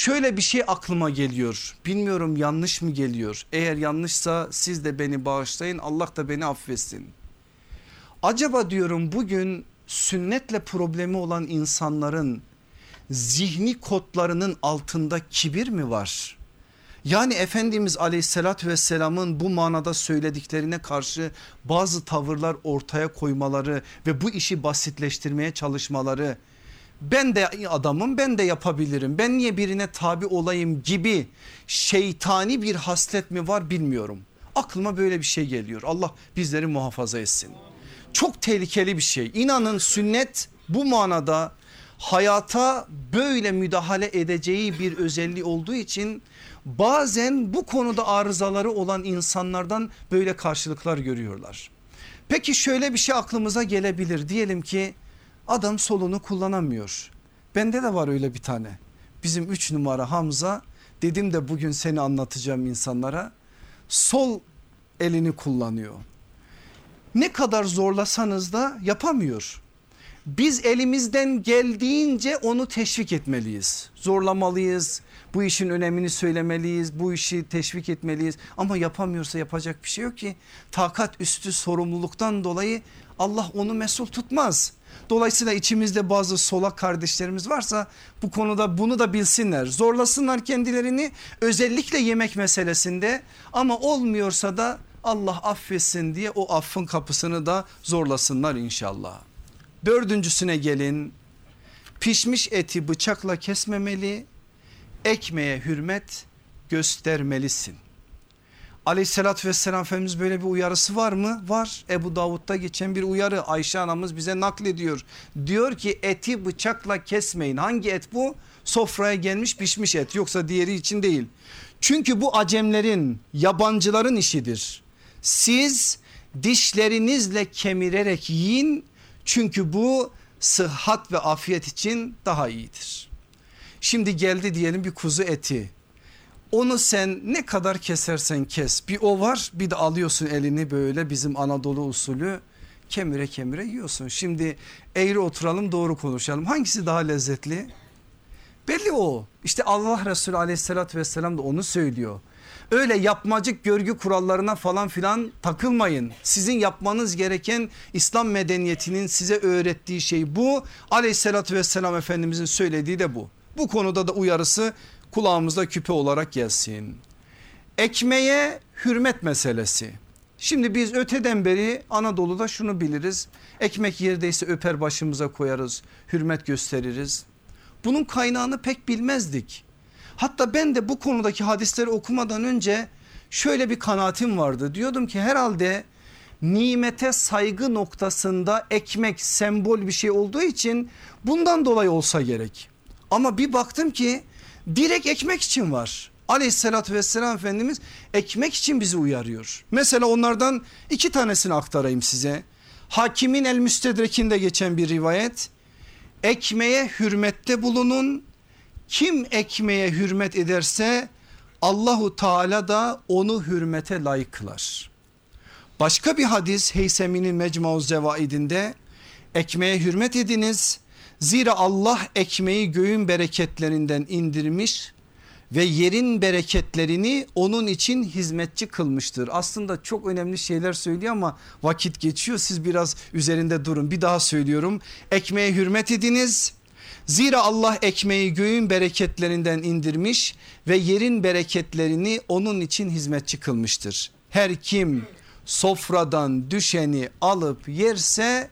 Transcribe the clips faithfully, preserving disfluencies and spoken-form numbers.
Şöyle bir şey aklıma geliyor. Bilmiyorum yanlış mı geliyor? Eğer yanlışsa siz de beni bağışlayın, Allah da beni affetsin. Acaba diyorum bugün sünnetle problemi olan insanların zihni kodlarının altında kibir mi var? Yani Efendimiz Aleyhisselatü Vesselam'ın bu manada söylediklerine karşı bazı tavırlar ortaya koymaları ve bu işi basitleştirmeye çalışmaları, ben de adamım, ben de yapabilirim, ben niye birine tabi olayım gibi şeytani bir haslet mi var bilmiyorum. Aklıma böyle bir şey geliyor. Allah bizleri muhafaza etsin. Çok tehlikeli bir şey. İnanın sünnet bu manada hayata böyle müdahale edeceği bir özelliği olduğu için bazen bu konuda arızaları olan insanlardan böyle karşılıklar görüyorlar. Peki şöyle bir şey aklımıza gelebilir. Diyelim ki adam solunu kullanamıyor. Bende de var öyle bir tane. Bizim üç numara Hamza, dedim de bugün seni anlatacağım insanlara. Sol elini kullanıyor. Ne kadar zorlasanız da yapamıyor. Biz elimizden geldiğince onu teşvik etmeliyiz. Zorlamalıyız. Bu işin önemini söylemeliyiz. Bu işi teşvik etmeliyiz. Ama yapamıyorsa yapacak bir şey yok ki. Takat üstü sorumluluktan dolayı Allah onu mesul tutmaz. Dolayısıyla içimizde bazı solak kardeşlerimiz varsa bu konuda bunu da bilsinler. Zorlasınlar kendilerini, özellikle yemek meselesinde, ama olmuyorsa da Allah affetsin diye o affın kapısını da zorlasınlar inşallah. Dördüncüsüne gelin. Pişmiş eti bıçakla kesmemeli, ekmeğe hürmet göstermelisin. Aleyhissalatü vesselam Efendimiz böyle bir uyarısı var mı? Var. Ebu Davud'da geçen bir uyarı, Ayşe anamız bize naklediyor. Diyor ki eti bıçakla kesmeyin. Hangi et bu? Sofraya gelmiş pişmiş et, yoksa diğeri için değil. Çünkü bu acemlerin, yabancıların işidir. Siz dişlerinizle kemirerek yiyin, çünkü bu sıhhat ve afiyet için daha iyidir. Şimdi geldi diyelim bir kuzu eti. Onu sen ne kadar kesersen kes, bir o var, bir de alıyorsun elini böyle bizim Anadolu usulü kemire kemire yiyorsun. Şimdi eğri oturalım, doğru konuşalım. Hangisi daha lezzetli? Belli o. İşte Allah Resulü aleyhissalatü vesselam da onu söylüyor. Öyle yapmacık görgü kurallarına falan filan takılmayın. Sizin yapmanız gereken İslam medeniyetinin size öğrettiği şey bu. Aleyhissalatü vesselam Efendimizin söylediği de bu. Bu konuda da uyarısı kulağımızda küpe olarak gelsin. Ekmeğe hürmet meselesi. Şimdi biz öteden beri Anadolu'da şunu biliriz. Ekmek yerdeyse öper başımıza koyarız, hürmet gösteririz. Bunun kaynağını pek bilmezdik. Hatta ben de bu konudaki hadisleri okumadan önce şöyle bir kanaatim vardı. Diyordum ki herhalde nimete saygı noktasında ekmek sembol bir şey olduğu için bundan dolayı olsa gerek. Ama bir baktım ki direkt ekmek için var. Aleyhissalatü vesselam Efendimiz ekmek için bizi uyarıyor. Mesela onlardan iki tanesini aktarayım size. Hakimin El Müstedrek'inde geçen bir rivayet. Ekmeğe hürmette bulunun. Kim ekmeğe hürmet ederse Allahu Teala da onu hürmete layık kılar. Başka bir hadis Heysemi'nin Mecmu'z Zevaidinde, ekmeğe hürmet ediniz. Zira Allah ekmeği göğün bereketlerinden indirmiş ve yerin bereketlerini onun için hizmetçi kılmıştır. Aslında çok önemli şeyler söylüyor ama vakit geçiyor, siz biraz üzerinde durun. Bir daha söylüyorum, ekmeğe hürmet ediniz. Zira Allah ekmeği göğün bereketlerinden indirmiş ve yerin bereketlerini onun için hizmetçi kılmıştır. Her kim sofradan düşeni alıp yerse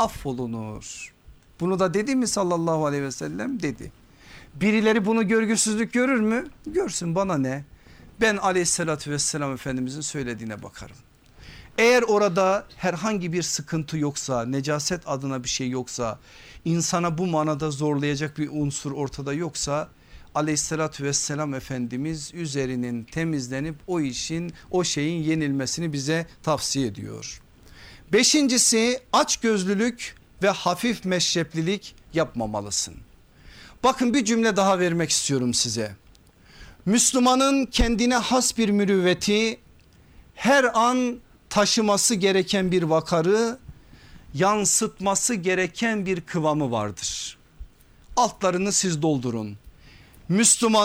affolunur. Bunu da dedi mi sallallahu aleyhi ve sellem? Dedi. Birileri bunu görgüsüzlük görür mü? Görsün, bana ne? Ben aleyhissalatü vesselam Efendimizin söylediğine bakarım. Eğer orada herhangi bir sıkıntı yoksa, necaset adına bir şey yoksa, insana bu manada zorlayacak bir unsur ortada yoksa, aleyhissalatü vesselam Efendimiz üzerinin temizlenip o işin, o şeyin yenilmesini bize tavsiye ediyor. Beşincisi, açgözlülük ve hafif meşreplilik yapmamalısın. Bakın bir cümle daha vermek istiyorum size. Müslümanın kendine has bir mürüvveti, her an taşıması gereken bir vakarı, yansıtması gereken bir kıvamı vardır. Altlarını siz doldurun. Müslüman